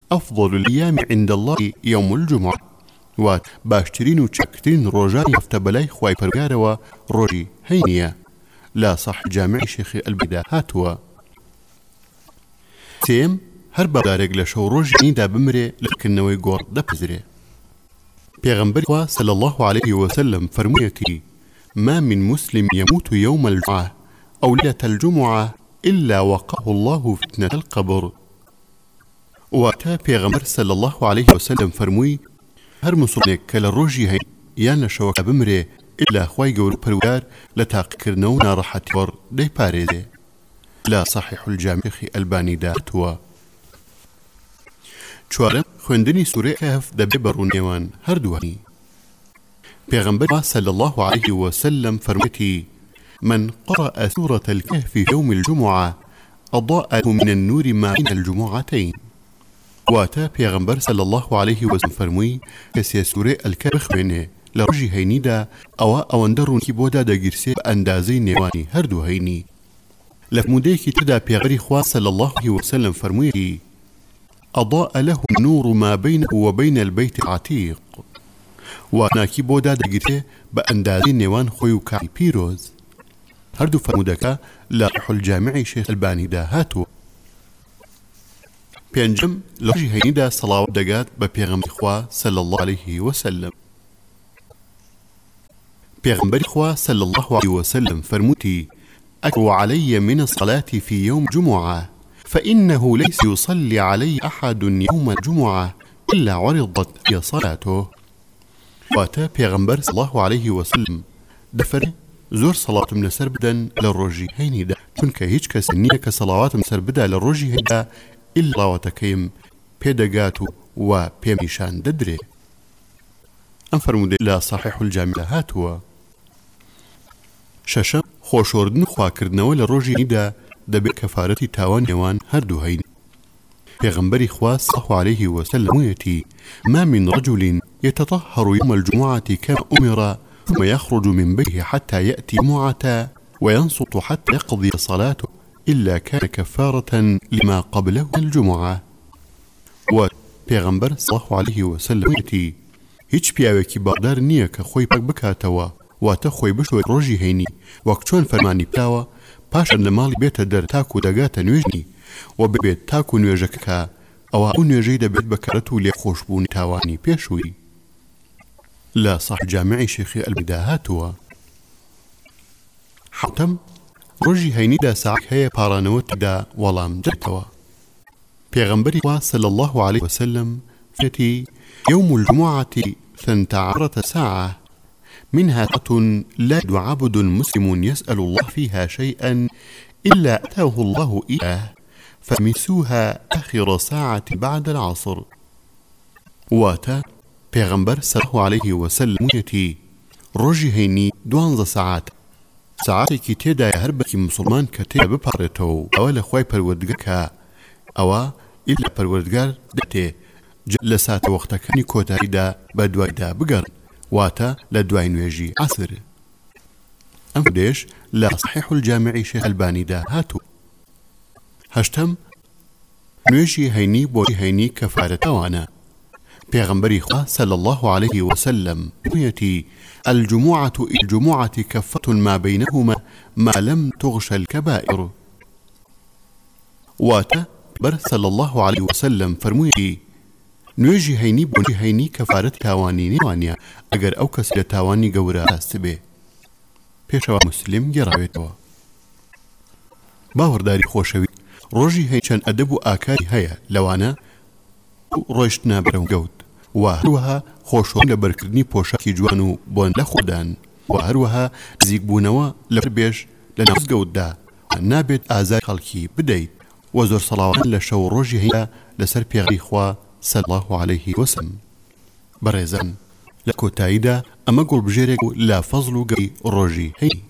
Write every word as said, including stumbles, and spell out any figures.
أفضل الأيام عند الله يوم الجمعة و باشترين وشكترين روجان يفتبلاي خواي برقاروا روجي هينية لا صح جامع شيخ البدا هاتوا سيم هربا دارق لشو روجي نيدا بمري لكنوي قور دبزري پیغمبر صلى الله عليه وسلم فرميتي ما من مسلم يموت يوم الجمعة أو ليلة الجمعة إلا وقاه الله فتنة القبر واتا پیغمبر صلى الله عليه وسلم فرموي هر مسلمك كالروجي هين يان شوك بمري إلا خواي قول پروار لتاقكرنو نارحة بر دي باريزي لا صحيح الجامع الباني داتوا چوارم خوندنی سوره کهف دبی برونیوان هر دوانی پیغمبر صلى الله عليه وسلم فرمتي من قرأ سورة الكهف في يوم الجمعة أضاء من النور ما بين الجمعتين واتا پیغمبر صلى الله عليه وسلم فرموي كسي سوره الكهف منه لرجي هينيدا او اوندرون كي بودا دا گرسي اندازي نيواني هر دو هيني لفموديكي تدا پیغمبر خوا صلى الله عليه وسلم فرموي أضاء له النور ما بينه وبين البيت العتيق وناكي بودا دقيته بأندازي نيوان خويو كاي بيروز هردو فرمودكا لاح الجامع شيخ الباني دا هاتو بينجم لجي هينيدا صلاة دقات ببيغمبر خوا صلى الله عليه وسلم بيغمبر خوا صلى الله عليه وسلم فرموتي أكروا علي من الصلاة في يوم جمعة فإنه ليس يصلي علي أحد يوم الجمعة إلا عرضت في صلاته واتا پیغمبر صلى الله عليه وسلم دفر زور صلاة من سربدا للرجي هينيدا چونك هيج كس نية كصلوات من سربدا للرجي هيدا إلا وتكيم بيدقاتو و بيميشان ددري أنفرمود لا صحيح الجامع هاتوا ششم خوشوردن خواكردنو للرجي هيدا دبي كفارتي تاوان يوان هردو هين پیغمبر خوا صلى الله عليه وسلم يتي ما من رجل يتطهر يوم الجمعة كما أمر ثم يخرج من بيته حتى يأتي جمعة وينصت حتى يقضي صلاته إلا كان كفارة لما قبله الجمعة وبيغمبر صلى الله عليه وسلم يتي هيج بياوكي باردار نية كخوي بك بكاتوا واتخوي بشوي روجي هيني وكتون فرماني بلاوا پاشان لماڵی بێتە دەر تاکو دەگاتە نوێژنی و ببێت تاکو نوێژەکە ئەوە ئەو نوێژەی دەبێت بەکارەت و لێخۆشبوونی تاوانی پێشووی لا صح جامعی شێخی ئەلبدا هاتووە حوتەم ڕۆژی هەینیدا ساعەت هەیە پاڕانەوە تدا وەڵام دەرتەوە پێغەمبەری خوا صلى الله عليه وسلم فێتی يوم الجمعة ثنتا عشرة ساعة منها ساعة لا يجد عبد مسلم يسأل الله فيها شيئا إلا أتاه الله إياه فمسوها آخر ساعة بعد العصر واتا پیغمبر صلى الله عليه وسلم يتي روجي هيني دوانزة ساعات ساعاتي كي تيدا هربكي مسلمان كتيدا ببارتو أولا خواي پروردگكا أوا إلا پروردگار دتي جلسات وقتكني كوتايدا بدوايدا بقرن واتا لدواي نويجي عصر أم ديش لا صحيح الجامع شيخ الباني دا هاتو هشتم نويجي هيني بوجي هيني كفارة وانا پیغمبري خوا صلى الله عليه وسلم يتي الجمعة الجمعة كفة ما بينهما ما لم تغش الكبائر واتا بر صلى الله عليه وسلم فرمويتي نوێژی هەینی بۆ هەینی کەفارەت تاوانی نێوانە ئەگەر ئەو کەس لە تاوانی گەورە ڕاست بێ پێشەوە مسلم گێڕاوێتەوە باوەڕداری خۆشەوی ڕۆژی هەی چەند ئەدەب و ئاکاری هەیە لەوانە ڕۆیشتنە بەرەو گەوت و هەروەها خۆشەوی لە بەرکردنی پۆشاکی جوان و بۆن لە خۆدان و هەروەها نزیکبوونەوە لەبەر بێژ لە ناوزگەوتدا نابێت ئازاری خەڵکی بدەیت و زۆر سەڵاوات لە شەو ڕۆژی هەیە لەسەر پێغەمبەری خوا صلى الله عليه وسلم برزان لكو تايدا أما قول بجيرك لا فضل قي روجي هي